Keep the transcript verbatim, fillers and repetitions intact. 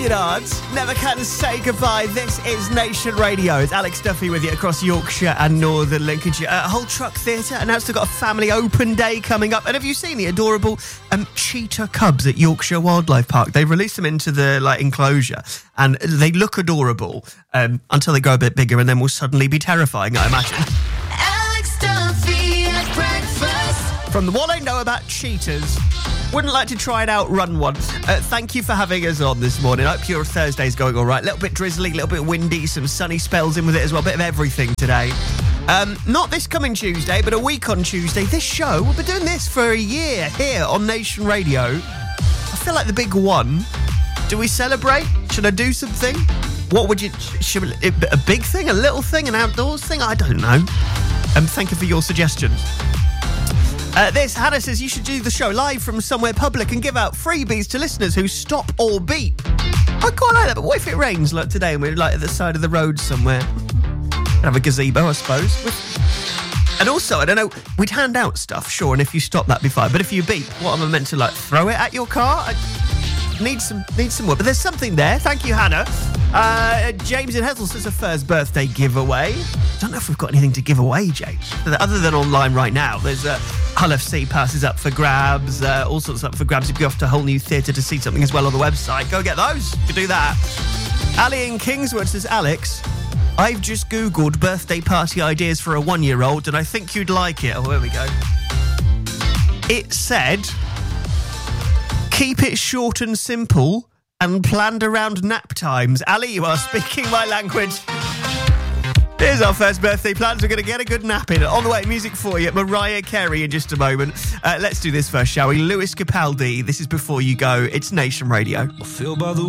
Leonard, Never Can Say Goodbye. This is Nation Radio. It's Alex Duffy with you across Yorkshire and Northern Lincolnshire. Uh, Hull Truck Theatre announced they've got a family open day coming up. And have you seen the adorable um, cheetah cubs at Yorkshire Wildlife Park? They've released them into the like enclosure and they look adorable um, until they grow a bit bigger and then will suddenly be terrifying, I imagine. Alex Duffy at breakfast. From what I know about cheetahs, wouldn't like to try and outrun one. Uh, thank you for having us on this morning. I hope your Thursday's going all right. A little bit drizzly, a little bit windy, some sunny spells in with it as well. A bit of everything today. Um, not this coming Tuesday, but a week on Tuesday. This show, we've been doing this for a year here on Nation Radio. I feel like the big one. Do we celebrate? Should I do something? What would you... Should, a big thing? A little thing? An outdoors thing? I don't know. Um, thank you for your suggestions. Uh, this, Hannah says you should do the show live from somewhere public and give out freebies to listeners who stop or beep. I quite like that, but what if it rains like today and we're like at the side of the road somewhere? Have a gazebo, I suppose. And also, I don't know, we'd hand out stuff, sure, and if you stop, that'd be fine. But if you beep, what am I meant to, like, throw it at your car? I need some need some more. But there's something there. Thank you, Hannah. Uh, James in Hessel says a first birthday giveaway. Don't know if we've got anything to give away, James. Other than online right now, there's uh, Hull F C passes up for grabs, uh, all sorts up for grabs. If you go off to Hull New Theatre to see something as well on the website, go get those. You can do that. Ali in Kingswood says, Alex, I've just Googled birthday party ideas for a one-year-old and I think you'd like it. Oh, here we go. It said, keep it short and simple and planned around nap times. Ali, you are speaking my language. Here's our first birthday plans. We're going to get a good nap in. On the way, music for you. Mariah Carey in just a moment. Uh, let's do this first, shall we? Lewis Capaldi, this is Before You Go. It's Nation Radio. I feel by the